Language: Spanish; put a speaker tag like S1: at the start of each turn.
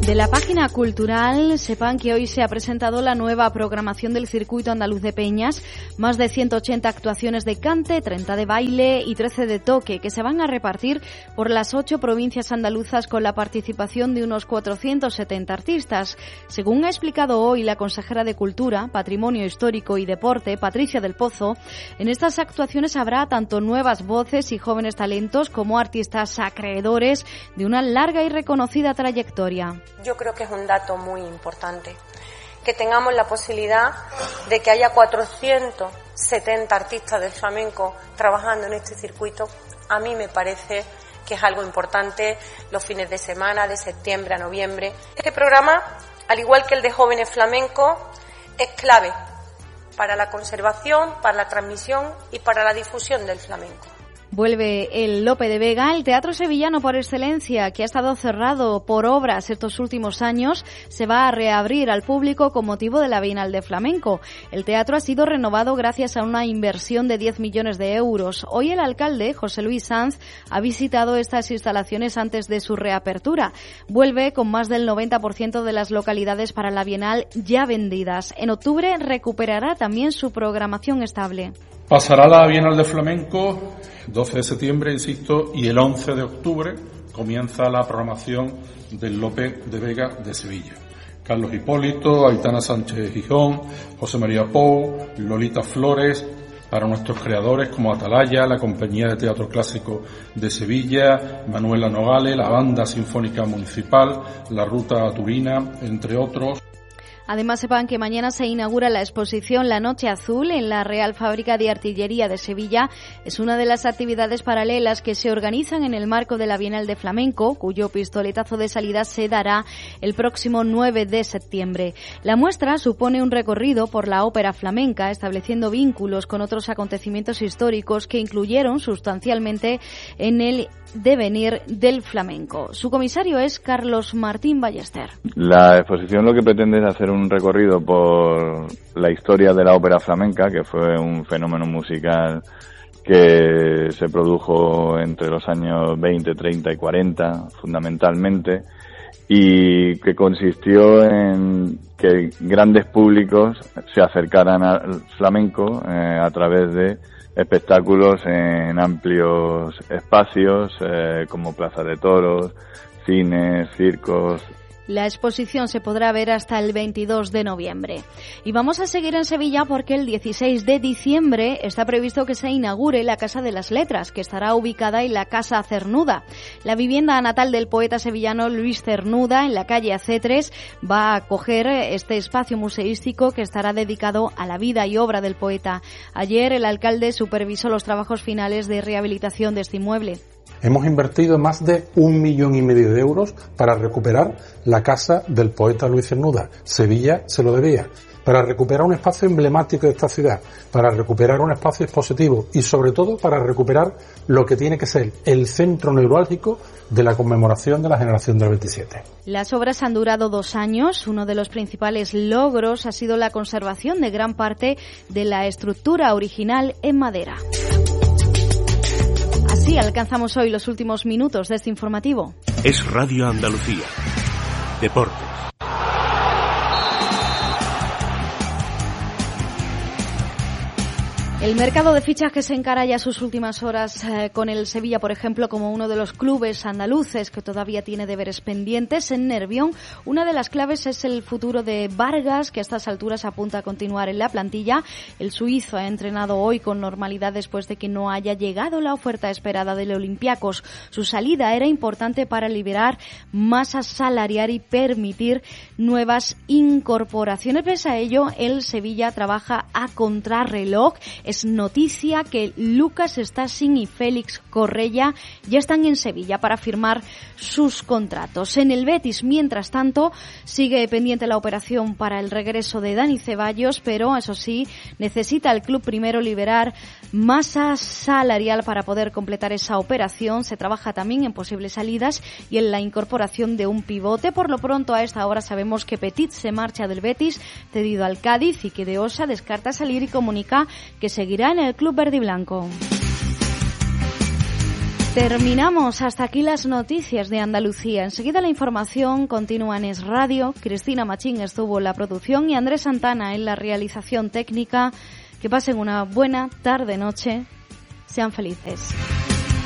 S1: De la página cultural, sepan que hoy se ha presentado la nueva programación del Circuito Andaluz de Peñas, más de 180 actuaciones de cante, 30 de baile y 13 de toque, que se van a repartir por las 8 provincias andaluzas con la participación de unos 470 artistas. Según ha explicado hoy la consejera de Cultura, Patrimonio Histórico y Deporte, Patricia del Pozo, en estas actuaciones habrá tanto nuevas voces y jóvenes talentos como artistas acreedores de una larga y reconocida trayectoria.
S2: Yo creo que es un dato muy importante, que tengamos la posibilidad de que haya 470 artistas del flamenco trabajando en este circuito. A mí me parece que es algo importante los fines de semana, de septiembre a noviembre. Este programa, al igual que el de Jóvenes Flamencos, es clave para la conservación, para la transmisión y para la difusión del flamenco.
S1: Vuelve el Lope de Vega, el teatro sevillano por excelencia, que ha estado cerrado por obras estos últimos años, se va a reabrir al público con motivo de la Bienal de Flamenco. El teatro ha sido renovado gracias a una inversión de 10 millones de euros. Hoy el alcalde, José Luis Sanz, ha visitado estas instalaciones antes de su reapertura. Vuelve con más del 90% de las localidades para la Bienal ya vendidas. En octubre recuperará también su programación estable.
S3: Pasará la Bienal de Flamenco 12 de septiembre, insisto, y el 11 de octubre comienza la programación del Lope de Vega de Sevilla. Carlos Hipólito, Aitana Sánchez Gijón, José María Pou, Lolita Flores, para nuestros creadores como Atalaya, la Compañía de Teatro Clásico de Sevilla, Manuela Nogales, la Banda Sinfónica Municipal, la Ruta Turina, entre otros.
S1: Además, sepan que mañana se inaugura la exposición La Noche Azul en la Real Fábrica de Artillería de Sevilla. Es una de las actividades paralelas que se organizan en el marco de la Bienal de Flamenco, cuyo pistoletazo de salida se dará el próximo 9 de septiembre. La muestra supone un recorrido por la ópera flamenca, estableciendo vínculos con otros acontecimientos históricos que incluyeron sustancialmente en el devenir del flamenco. Su comisario es Carlos Martín Ballester.
S4: La exposición lo que pretende es hacer un recorrido por la historia de la ópera flamenca, que fue un fenómeno musical que se produjo entre los años 20, 30 y 40, fundamentalmente, y que consistió en que grandes públicos se acercaran al flamenco a través de espectáculos en amplios espacios como Plaza de Toros, cines, circos.
S1: La exposición se podrá ver hasta el 22 de noviembre. Y vamos a seguir en Sevilla porque el 16 de diciembre está previsto que se inaugure la Casa de las Letras, que estará ubicada en la Casa Cernuda. La vivienda natal del poeta sevillano Luis Cernuda, en la calle AC3, va a acoger este espacio museístico que estará dedicado a la vida y obra del poeta. Ayer el alcalde supervisó los trabajos finales de rehabilitación de este inmueble.
S5: Hemos invertido más de 1,5 millones de euros para recuperar la casa del poeta Luis Cernuda. Sevilla se lo debía. Para recuperar un espacio emblemático de esta ciudad, para recuperar un espacio expositivo y sobre todo para recuperar lo que tiene que ser el centro neurálgico de la conmemoración de la generación del 27.
S1: Las obras han durado 2 años. Uno de los principales logros ha sido la conservación de gran parte de la estructura original en madera. Así alcanzamos hoy los últimos minutos de este informativo.
S6: Es Radio Andalucía. Deportes.
S1: El mercado de fichajes se encara ya sus últimas horas con el Sevilla, por ejemplo, como uno de los clubes andaluces que todavía tiene deberes pendientes. En Nervión, una de las claves es el futuro de Vargas, que a estas alturas apunta a continuar en la plantilla. El suizo ha entrenado hoy con normalidad después de que no haya llegado la oferta esperada del Olympiacos. Su salida era importante para liberar masa salarial y permitir nuevas incorporaciones. Pese a ello, el Sevilla trabaja a contrarreloj. Es noticia que Lucas Stásing y Félix Correia ya están en Sevilla para firmar sus contratos. En el Betis, mientras tanto, sigue pendiente la operación para el regreso de Dani Ceballos, pero eso sí, necesita el club primero liberar masa salarial para poder completar esa operación. Se trabaja también en posibles salidas y en la incorporación de un pivote. Por lo pronto, a esta hora sabemos que Petit se marcha del Betis, cedido al Cádiz, y que De Osa descarta salir y comunica que seguirá en el club verde y blanco. Terminamos. Hasta aquí las noticias de Andalucía. Enseguida la información continúa en Es Radio. Cristina Machín estuvo en la producción y Andrés Santana en la realización técnica. Que pasen una buena tarde-noche. Sean felices.